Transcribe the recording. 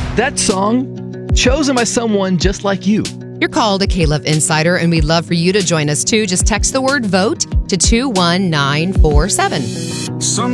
That song, chosen by someone just like you. You're called a K-Love Insider, and we'd love for you to join us too. Just text the word VOTE to 21947.